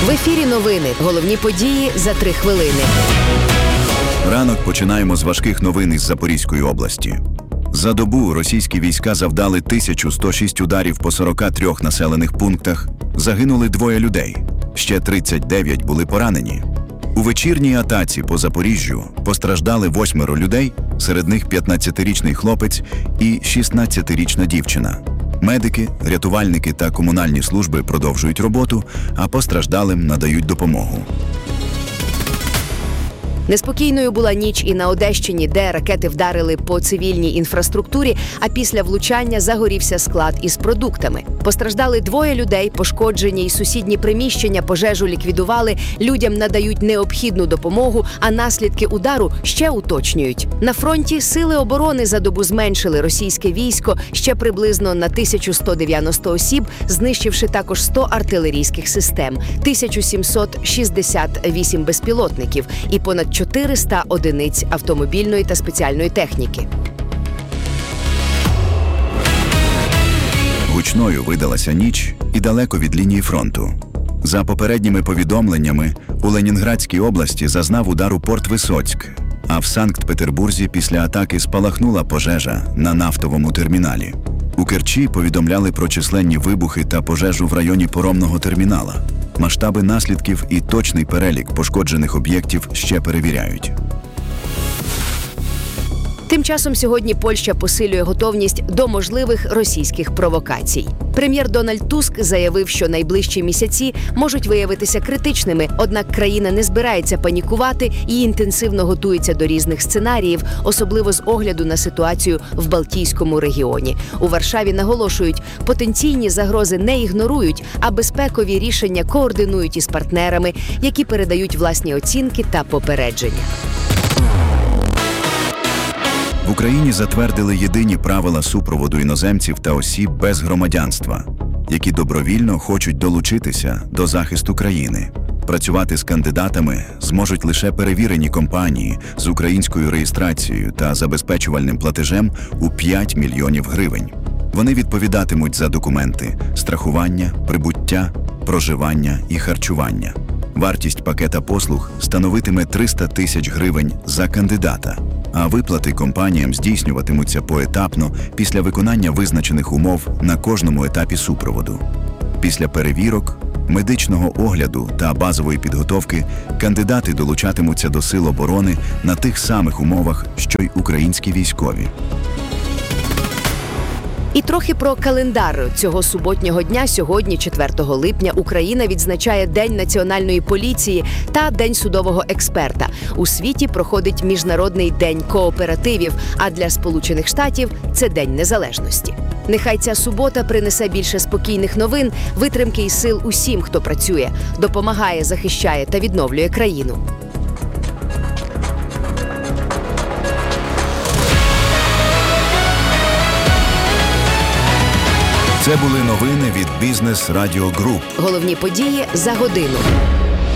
В ефірі новини. Головні події за 3 хвилини. Ранок починаємо з важких новин із Запорізької області. За добу російські війська завдали 1106 ударів по 43 населених пунктах. Загинули 2 людей. Ще 39 були поранені. У вечірній атаці по Запоріжжю постраждали 8 людей, серед них 15-річний хлопець і 16-річна дівчина. Медики, рятувальники та комунальні служби продовжують роботу, а постраждалим надають допомогу. Неспокійною була ніч і на Одещині, де ракети вдарили по цивільній інфраструктурі, а після влучання загорівся склад із продуктами. Постраждали 2 людей, пошкоджені й сусідні приміщення, пожежу ліквідували, людям надають необхідну допомогу, а наслідки удару ще уточнюють. На фронті сили оборони за добу зменшили російське військо ще приблизно на 1190 осіб, знищивши також 100 артилерійських систем, 1768 безпілотників і понад 400 одиниць автомобільної та спеціальної техніки. Гучною видалася ніч і далеко від лінії фронту. За попередніми повідомленнями, у Ленінградській області зазнав удару порт Висоцьк, а в Санкт-Петербурзі після атаки спалахнула пожежа на нафтовому терміналі. У Керчі повідомляли про численні вибухи та пожежу в районі паромного термінала. Масштаби наслідків і точний перелік пошкоджених об'єктів ще перевіряють. Тим часом сьогодні Польща посилює готовність до можливих російських провокацій. Прем'єр Дональд Туск заявив, що найближчі місяці можуть виявитися критичними, однак країна не збирається панікувати і інтенсивно готується до різних сценаріїв, особливо з огляду на ситуацію в Балтійському регіоні. У Варшаві наголошують, потенційні загрози не ігнорують, а безпекові рішення координують із партнерами, які передають власні оцінки та попередження. В Україні затвердили єдині правила супроводу іноземців та осіб без громадянства, які добровільно хочуть долучитися до захисту країни. Працювати з кандидатами зможуть лише перевірені компанії з українською реєстрацією та забезпечувальним платежем у 5 мільйонів гривень. Вони відповідатимуть за документи, страхування, прибуття, проживання і харчування. Вартість пакета послуг становитиме 300 тисяч гривень за кандидата, а виплати компаніям здійснюватимуться поетапно після виконання визначених умов на кожному етапі супроводу. Після перевірок, медичного огляду та базової підготовки кандидати долучатимуться до сил оборони на тих самих умовах, що й українські військові. І трохи про календар цього суботнього дня. Сьогодні, 4 липня, Україна відзначає День національної поліції та День судового експерта. У світі проходить Міжнародний день кооперативів, а для Сполучених Штатів – це День незалежності. Нехай ця субота принесе більше спокійних новин, витримки і сил усім, хто працює, допомагає, захищає та відновлює країну. Це були новини від Бізнес Радіо Груп. Головні події за годину.